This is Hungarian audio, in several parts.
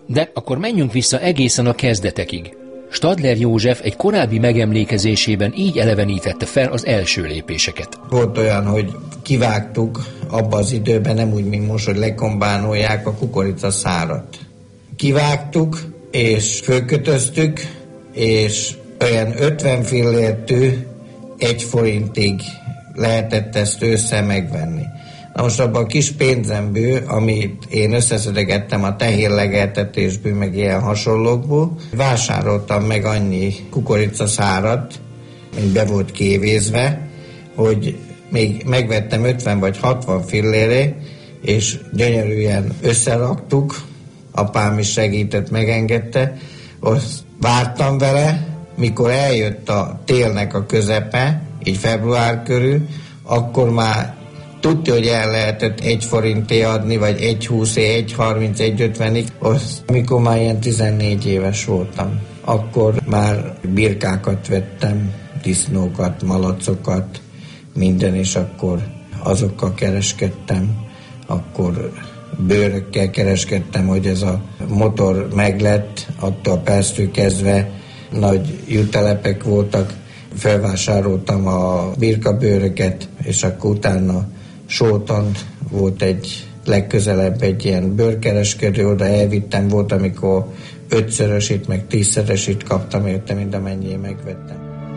De akkor menjünk vissza egészen a kezdetekig. Stadler József egy korábbi megemlékezésében így elevenítette fel az első lépéseket. Volt olyan, hogy kivágtuk abba az időben, nem úgy, mint most, hogy lekombánolják a kukoricaszárat. Kivágtuk, és fölkötöztük, és olyan 50 fillértű 1 forintig lehetett ezt ősszel megvenni. Na most abban a kis pénzemből, amit én összeszedegettem a tehérlegeltetésből, meg ilyen hasonlókból, vásároltam meg annyi kukoricaszárat, mint be volt kévézve, hogy még megvettem 50 vagy 60 fillére, és gyönyörűen összeraktuk, apám is segített, megengedte, azt vártam vele, mikor eljött a télnek a közepe, így február körül, akkor már tudja, hogy el lehetett 1 forinté adni, vagy 1,20, 1,30, 1,50-ig. Amikor már ilyen 14 éves voltam, akkor már birkákat vettem, disznókat, malacokat, minden, és akkor azokkal kereskedtem. Akkor bőrökkel kereskedtem, hogy ez a motor meglett, attól perctől kezdve nagy jutelepek voltak, felvásároltam a birkabőröket, és akkor utána Sóton volt egy legközelebb egy ilyen bőrkereskedő, oda elvittem, volt, amikor 5-szörösét, meg 10-szeresét kaptam érte, mint amennyi megvettem.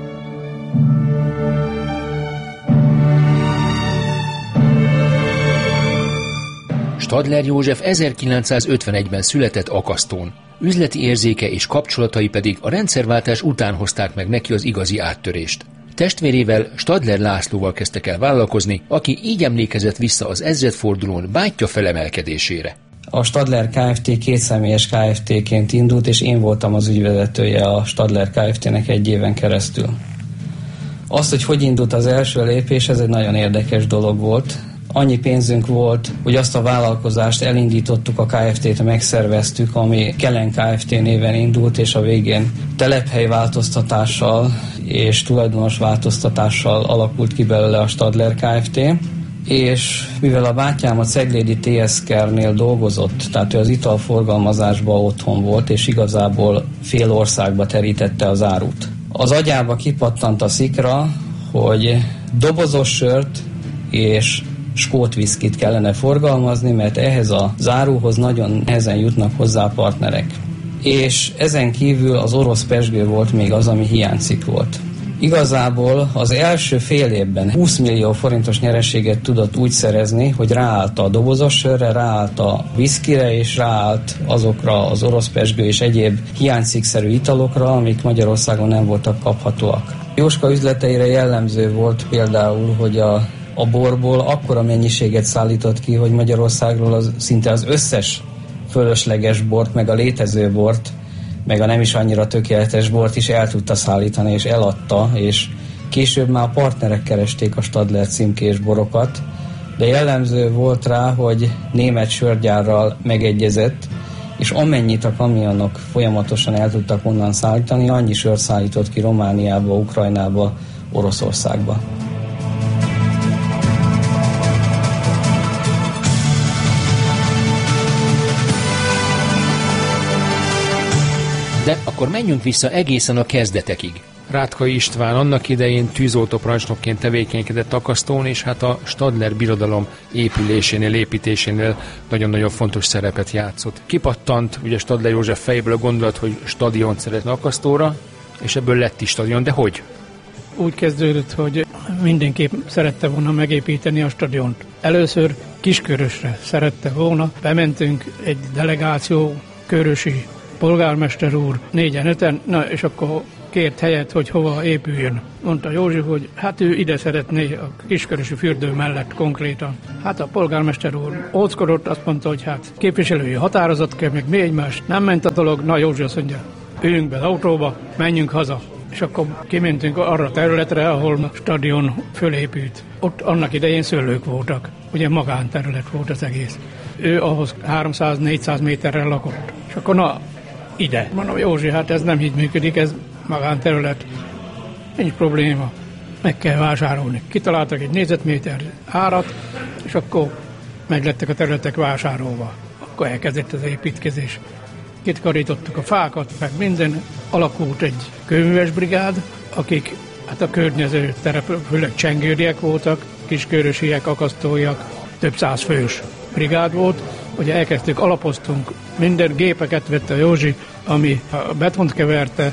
Stadler József 1951-ben született Akasztón. Üzleti érzéke és kapcsolatai pedig a rendszerváltás után hozták meg neki az igazi áttörést. Testvérével, Stadler Lászlóval kezdtek el vállalkozni, aki így emlékezett vissza az ezredfordulón bátyja felemelkedésére. A Stadler Kft. Kétszemélyes Kft.-ként indult, és én voltam az ügyvezetője a Stadler Kft.-nek 1 éven keresztül. Azt, hogy indult az első lépés, ez egy nagyon érdekes dolog volt. Annyi pénzünk volt, hogy azt a vállalkozást elindítottuk, a Kft-t megszerveztük, ami Kelen Kft. Néven indult, és a végén telephely változtatással és tulajdonos változtatással alakult ki belőle a Stadler Kft. És mivel a bátyám a Ceglédi TSK-nél dolgozott, tehát ő az italforgalmazásban otthon volt, és igazából fél országba terítette az árut. Az agyába kipattant a szikra, hogy dobozos sört és skót viszkit kellene forgalmazni, mert ehhez az áruhoz nagyon nehezen jutnak hozzá partnerek. És ezen kívül az orosz pezsgő volt még az, ami hiányzik volt. Igazából az első fél évben 20 millió forintos nyereséget tudott úgy szerezni, hogy ráállt a dobozos sörre, ráállt a viszkire, és ráállt azokra az orosz pezsgő és egyéb hiánycikkszerű italokra, amik Magyarországon nem voltak kaphatóak. Jóska üzleteire jellemző volt például, hogy a borból akkora mennyiséget szállított ki, hogy Magyarországról szinte az összes fölösleges bort, meg a létező bort, meg a nem is annyira tökéletes bort is el tudta szállítani, és eladta, és később már a partnerek keresték a Stadler címkés borokat, de jellemző volt rá, hogy német sörgyárral megegyezett, és amennyit a kamionok folyamatosan el tudtak onnan szállítani, annyi sört szállított ki Romániába, Ukrajnába, Oroszországba. De akkor menjünk vissza egészen a kezdetekig. Rátkai István annak idején tűzoltóparancsnokként tevékenykedett Akasztón, és hát a Stadler birodalom épülésénél, építésénél nagyon-nagyon fontos szerepet játszott. Kipattant ugye Stadler József fejéből a gondolat, hogy stadiont szeretne Akasztóra, és ebből lett is stadion, de hogy? Úgy kezdődött, hogy mindenképp szerette volna megépíteni a stadiont. Először Kiskörösre szerette volna, bementünk egy delegáció, körösi polgármester úr, 4-5, na és akkor kért helyet, hogy hova épüljön. Mondta Józsi, hogy hát ő ide szeretné, a Kiskörösi fürdő mellett konkrétan. Hát a polgármester úr óckodott, azt mondta, hogy hát képviselői határozat kell, meg mi egymást. Nem ment a dolog, na Józsi azt mondja, üljünk be az autóba, menjünk haza. És akkor kimentünk arra a területre, ahol a stadion fölépült. Ott annak idején szőlők voltak, ugye magánterület volt az egész. Ő ahhoz 300-400 méterrel lakott. És akkor na, ide. Mondom, Józsi, hát ez nem így működik, ez magánterület. Nincs probléma. Meg kell vásárolni. Kitaláltak egy négyzetméter árat, és akkor meglettek a területek vásárolva. Akkor elkezdett az építkezés. kitkarítottuk a fákat, meg minden, alakult egy kőműves brigád, akik hát a környező terep, főleg csengőriek voltak, kiskörösiek, akasztóiak, több száz fős brigád volt. Ugye elkezdtük, alapoztunk, minden gépeket vette a Józsi, ami a betont keverte,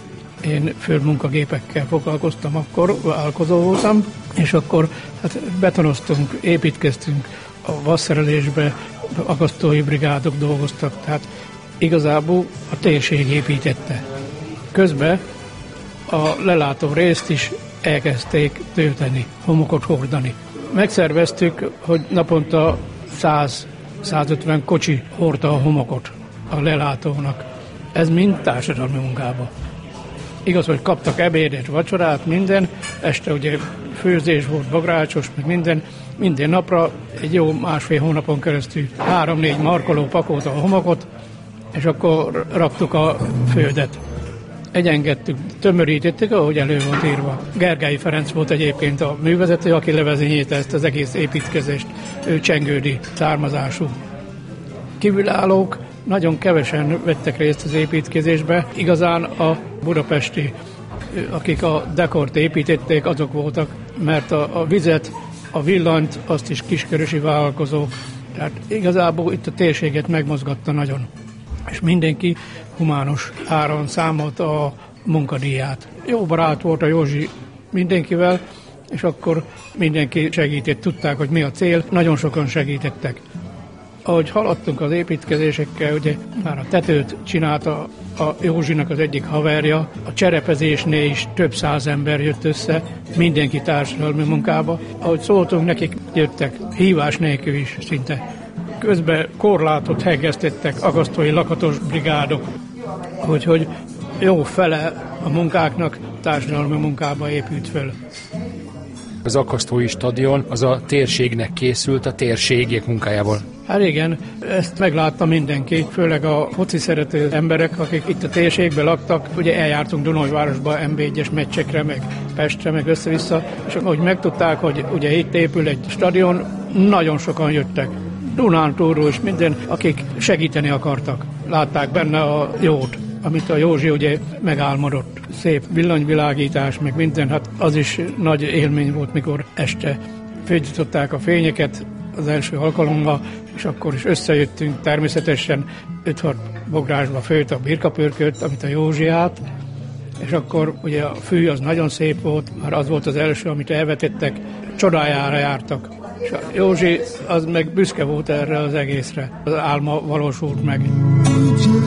én földmunkagépekkel foglalkoztam akkor, vállalkozó voltam, és akkor hát betonoztunk, építkeztünk, a vasszerelésbe akasztói brigádok dolgoztak, tehát igazából a térség építette. Közben a lelátó részt is elkezdték tölteni, homokot hordani. Megszerveztük, hogy naponta 100-150 kocsi hordta a homokot a lelátónak. Ez mind társadalmi munkába. Igaz, hogy kaptak ebédet, vacsorát, minden, este ugye főzés volt, bagrácsos, meg minden napra egy jó másfél hónapon keresztül 3-4 markoló pakolta a homokot, és akkor raktuk a földet. Egyengettük, tömörítettük, ahogy elő volt írva. Gergely Ferenc volt egyébként a művezető, aki levezényélte ezt az egész építkezést, ő csengődi származású. Kívülállók nagyon kevesen vettek részt az építkezésbe, igazán a budapesti, akik a dekort építették, azok voltak, mert a vizet, a villanyt, azt is kiskörösi vállalkozók. Tehát igazából itt a térséget megmozgatta nagyon. És mindenki humános áron számolta a munkadíját. Jó barát volt a Józsi mindenkivel, és akkor mindenki segített, tudták, hogy mi a cél, nagyon sokan segítettek. Ahogy haladtunk az építkezésekkel, ugye már a tetőt csinálta a Józsinak az egyik haverja, a cserepezésnél is több száz ember jött össze, mindenki társadalmi munkába. Ahogy szóltunk, nekik jöttek hívás nélkül is szinte. Közben korlátot hegesztettek akasztói lakatos brigádok, úgyhogy jó fele a munkáknak társadalmi munkába épült föl. Az akasztói stadion az a térségnek készült, a térségiek munkájából. Hát igen, ezt meglátta mindenki, főleg a foci szerető emberek, akik itt a térségben laktak. Ugye eljártunk Dunajvárosba NB1-es meccsekre, meg Pestre, meg össze-vissza, és ahogy megtudták, hogy ugye itt épül egy stadion, nagyon sokan jöttek. Dunántúlról is minden, akik segíteni akartak. Látták benne a jót, amit a Józsi ugye megálmodott. Szép villanyvilágítás, meg minden, hát az is nagy élmény volt, mikor este fölgyújtották a fényeket az első alkalommal, és akkor is összejöttünk, természetesen 5-6 bográsba főtt a birkapörköt, amit a Józsi állt, és akkor ugye a fű az nagyon szép volt, már az volt az első, amit elvetettek, csodájára jártak. És a Józsi az meg büszke volt erre az egészre, az álma valósult meg.